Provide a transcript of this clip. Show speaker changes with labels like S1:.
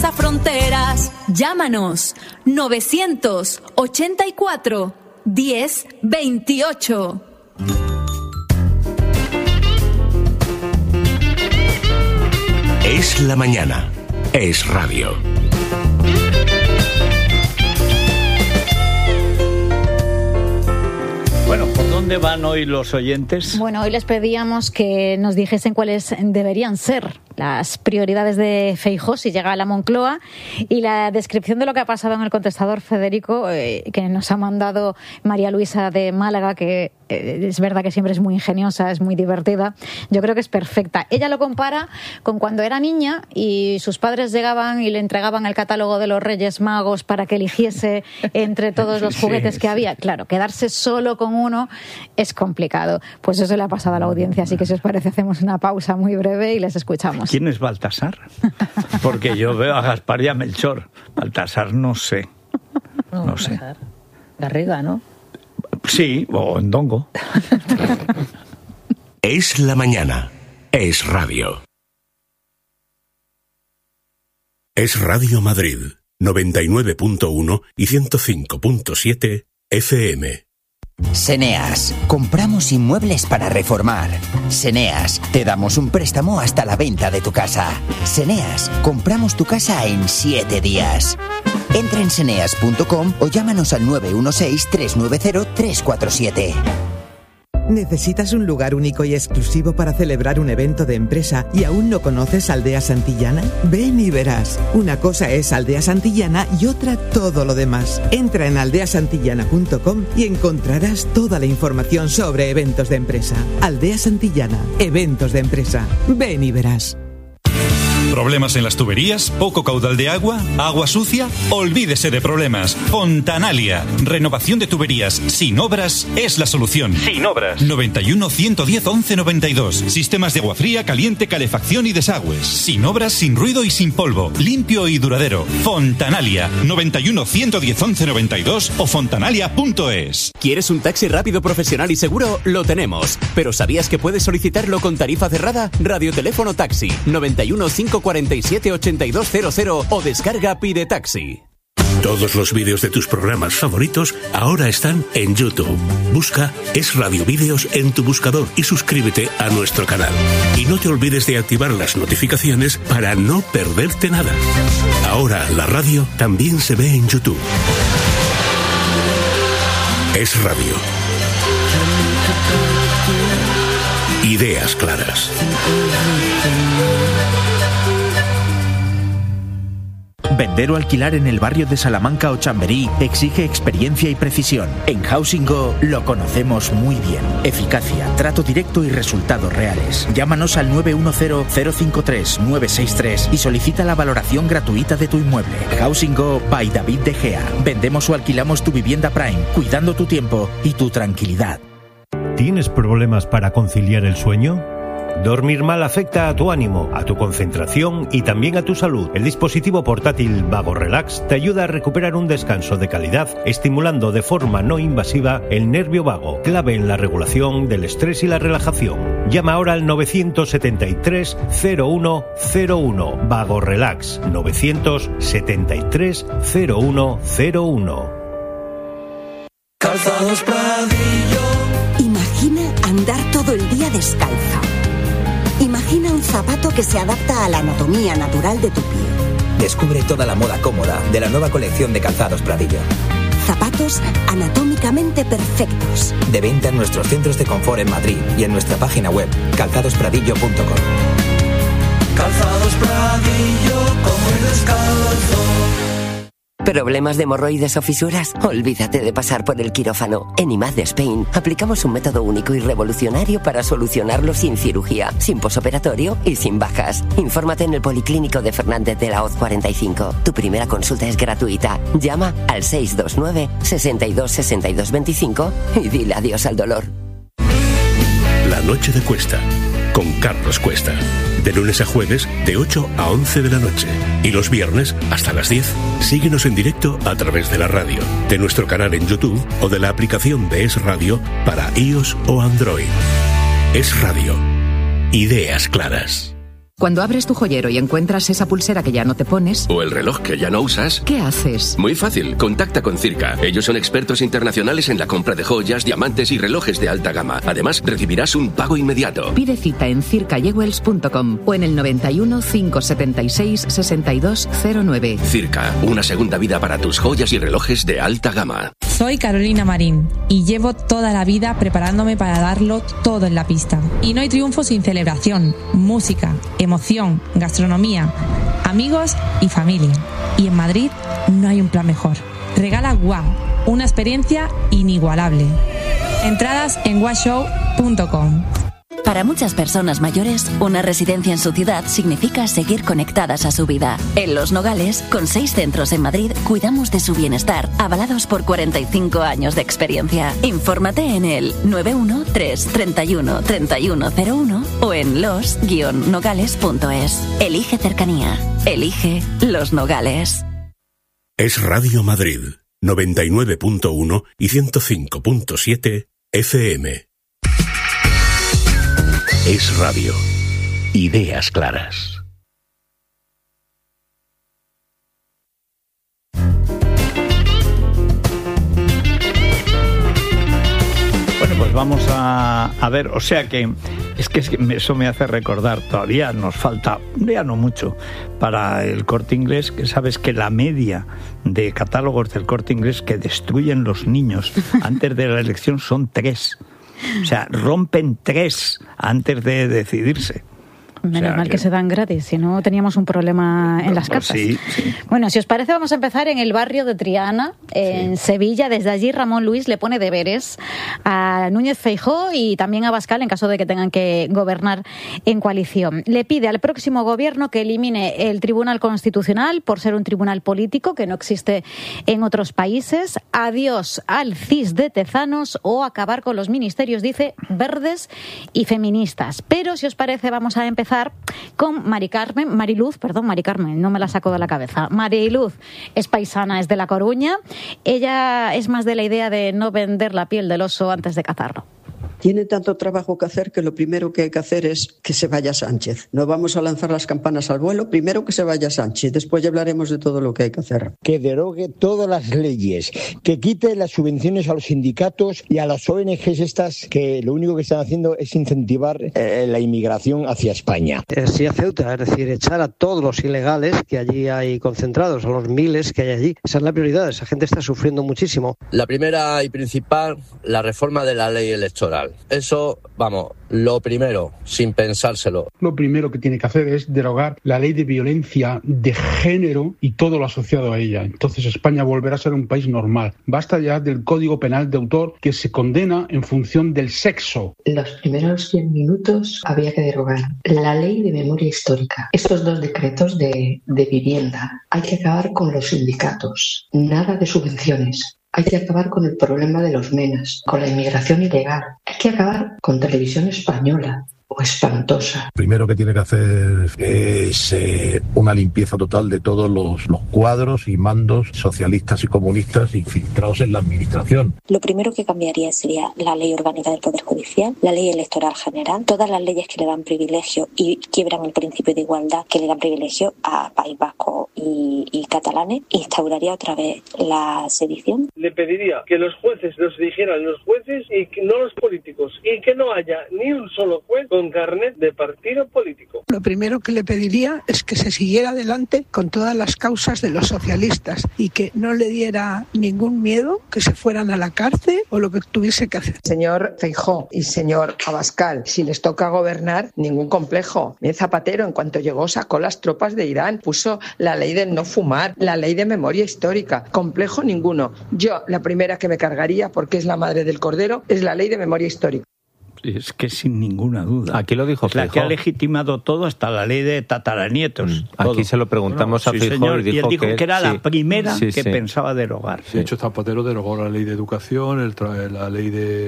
S1: traspasa fronteras. Llámanos 984 1028.
S2: Es la mañana. Es radio.
S3: Bueno, ¿por dónde van hoy los oyentes?
S4: Bueno, hoy les pedíamos que nos dijesen cuáles deberían ser las prioridades de Feijóo si llega a la Moncloa, y la descripción de lo que ha pasado en el contestador, Federico, que nos ha mandado María Luisa de Málaga, que es verdad que siempre es muy ingeniosa, es muy divertida, yo creo que es perfecta. Ella lo compara con cuando era niña y sus padres llegaban y le entregaban el catálogo de los Reyes Magos para que eligiese entre todos los juguetes que había. Claro, quedarse solo con uno es complicado. Pues eso le ha pasado a la audiencia, así que si os parece hacemos una pausa muy breve y les escuchamos.
S3: ¿Quién es Baltasar? Porque yo veo a Gaspar y a Melchor. Baltasar no sé. No sé.
S5: Garriga, ¿no?
S3: Sí, o Ndongo.
S2: Es la mañana. Es radio. Es Radio Madrid, 99.1 y 105.7 FM.
S6: Seneas, compramos inmuebles para reformar. Seneas, te damos un préstamo hasta la venta de tu casa. Seneas, compramos tu casa en 7 días. Entra en seneas.com o llámanos al 916-390-347.
S7: ¿Necesitas un lugar único y exclusivo para celebrar un evento de empresa y aún no conoces Aldea Santillana? Ven y verás. Una cosa es Aldea Santillana y otra todo lo demás. Entra en aldeasantillana.com y encontrarás toda la información sobre eventos de empresa. Aldea Santillana, eventos de empresa. Ven y verás.
S8: ¿Problemas en las tuberías? ¿Poco caudal de agua? ¿Agua sucia? Olvídese de problemas. Fontanalia. Renovación de tuberías sin obras es la solución. Sin obras. 91 110 11 92. Sistemas de agua fría, caliente, calefacción y desagües. Sin obras, sin ruido y sin polvo. Limpio y duradero. Fontanalia. 91 110 11 92 o fontanalia.es.
S9: ¿Quieres un taxi rápido, profesional y seguro? Lo tenemos. ¿Pero sabías que puedes solicitarlo con tarifa cerrada? Radioteléfono Taxi. 91 547 8200 o descarga Pide Taxi.
S2: Todos los vídeos de tus programas favoritos ahora están en YouTube. Busca Es Radio Vídeos en tu buscador y suscríbete a nuestro canal. Y no te olvides de activar las notificaciones para no perderte nada. Ahora la radio también se ve en YouTube. Es Radio. Ideas claras.
S10: Vender o alquilar en el barrio de Salamanca o Chamberí exige experiencia y precisión. En Housing Go lo conocemos muy bien. Eficacia, trato directo y resultados reales. Llámanos al 910-053-963 y solicita la valoración gratuita de tu inmueble. Housing Go by David De Gea. Vendemos o alquilamos tu vivienda Prime, cuidando tu tiempo y tu tranquilidad.
S11: ¿Tienes problemas para conciliar el sueño? Dormir mal afecta a tu ánimo, a tu concentración y también a tu salud. El dispositivo portátil Vago Relax te ayuda a recuperar un descanso de calidad, estimulando de forma no invasiva el nervio vago, clave en la regulación del estrés y la relajación. Llama ahora al 973 0101. Vago Relax 973 0101.
S12: Calzados Pradillo. Imagina andar todo el día descalza. Imagina un zapato que se adapta a la anatomía natural de tu pie.
S6: Descubre toda la moda cómoda de la nueva colección de Calzados Pradillo.
S12: Zapatos anatómicamente perfectos.
S6: De venta en nuestros centros de confort en Madrid y en nuestra página web calzadospradillo.com.
S12: Calzados Pradillo, como el descalzo.
S13: ¿Problemas de hemorroides o fisuras? Olvídate de pasar por el quirófano. En IMAD de Spain aplicamos un método único y revolucionario para solucionarlo sin cirugía, sin posoperatorio y sin bajas. Infórmate en el Policlínico de Fernández de la Hoz 45. Tu primera consulta es gratuita. Llama al 629 62 62 25 y dile adiós al dolor.
S2: La noche de Cuesta, con Carlos Cuesta. De lunes a jueves, de 8 a 11 de la noche. Y los viernes, hasta las 10. Síguenos en directo a través de la radio, de nuestro canal en YouTube o de la aplicación de Es Radio para iOS o Android. Es Radio. Ideas claras.
S5: Cuando abres tu joyero y encuentras esa pulsera que ya no te pones...
S14: O el reloj que ya no usas...
S5: ¿Qué haces?
S14: Muy fácil, contacta con Circa. Ellos son expertos internacionales en la compra de joyas, diamantes y relojes de alta gama. Además, recibirás un pago inmediato.
S5: Pide cita en circajewels.com o en el 91 576 6209.
S14: Circa, una segunda vida para tus joyas y relojes de alta gama.
S15: Soy Carolina Marín y llevo toda la vida preparándome para darlo todo en la pista. Y no hay triunfo sin celebración, música, emoción, gastronomía, amigos y familia. Y en Madrid no hay un plan mejor. Regala WOW, una experiencia inigualable. Entradas en wowshow.com.
S1: Para muchas personas mayores, una residencia en su ciudad significa seguir conectadas a su vida. En Los Nogales, con 6 centros en Madrid, cuidamos de su bienestar, avalados por 45 años de experiencia. Infórmate en el 913 31 3101 o en los-nogales.es. Elige cercanía. Elige Los Nogales.
S2: Es Radio Madrid, 99.1 y 105.7 FM. Es radio. Ideas claras.
S3: Bueno, pues vamos a ver, o sea que eso me hace recordar, todavía nos falta, ya no mucho, para el Corte Inglés, que sabes que la media de catálogos del Corte Inglés que destruyen los niños antes de la elección son 3. O sea, rompen 3 antes de decidirse.
S4: Menos mal que se dan gratis, si no teníamos un problema en las casas.
S3: Sí.
S4: Bueno, si os parece, vamos a empezar en el barrio de Triana, en Sevilla. Desde allí Ramón Luis le pone deberes a Núñez Feijóo y también a Abascal en caso de que tengan que gobernar en coalición. Le pide al próximo gobierno que elimine el Tribunal Constitucional por ser un tribunal político que no existe en otros países. Adiós al CIS de Tezanos o acabar con los ministerios, dice, verdes y feministas. Pero si os parece, vamos a empezar con Mari Carmen, no me la saco de la cabeza. Mariluz es paisana, es de La Coruña. Ella es más de la idea de no vender la piel del oso antes de cazarlo.
S16: Tiene tanto trabajo que hacer que lo primero que hay que hacer es que se vaya Sánchez. No vamos a lanzar las campanas al vuelo, primero que se vaya Sánchez, después ya hablaremos de todo lo que hay que hacer.
S17: Que derogue todas las leyes, que quite las subvenciones a los sindicatos y a las ONGs estas que lo único que están haciendo es incentivar la inmigración hacia España.
S18: Sí a Ceuta, es decir, echar a todos los ilegales que allí hay concentrados, a los miles que hay allí. Esa es la prioridad, esa gente está sufriendo muchísimo.
S19: La primera y principal, la reforma de la ley electoral. Eso, vamos, lo primero, sin pensárselo.
S20: Lo primero que tiene que hacer es derogar la ley de violencia de género y todo lo asociado a ella. Entonces España volverá a ser un país normal. Basta ya del Código Penal de autor que se condena en función del sexo.
S21: Los primeros 100 minutos había que derogar la ley de memoria histórica. Estos 2 decretos de vivienda. Hay que acabar con los sindicatos. Nada de subvenciones. Hay que acabar con el problema de los menas, con la inmigración ilegal. Hay que acabar con Televisión Española o espantosa.
S22: Primero que tiene que hacer es una limpieza total de todos los cuadros y mandos socialistas y comunistas infiltrados en la administración.
S23: Lo primero que cambiaría sería la ley orgánica del Poder Judicial, la ley electoral general, todas las leyes que le dan privilegio y quiebran el principio de igualdad que le dan privilegio a País Vasco y catalanes. Instauraría otra vez la sedición.
S24: Le pediría que los jueces los eligieran los jueces y que no los políticos, y que no haya ni un solo juez con carnet de partido político.
S25: Lo primero que le pediría es que se siguiera adelante con todas las causas de los socialistas y que no le diera ningún miedo que se fueran a la cárcel o lo que tuviese que hacer.
S26: Señor Feijóo y señor Abascal, si les toca gobernar, ningún complejo. Zapatero, en cuanto llegó, sacó las tropas de Irán, puso la ley del no fumar, la ley de memoria histórica. Complejo ninguno. Yo, la primera que me cargaría, porque es la madre del cordero, es la ley de memoria histórica.
S3: Es que sin ninguna duda.
S27: Aquí lo dijo Feijóo.
S3: La que ha legitimado todo, hasta la ley de tataranietos.
S27: Aquí se lo preguntamos a Feijóo y
S3: él dijo que era la primera que
S27: sí.
S3: pensaba derogar.
S28: De hecho, Zapatero derogó la ley de educación, la ley de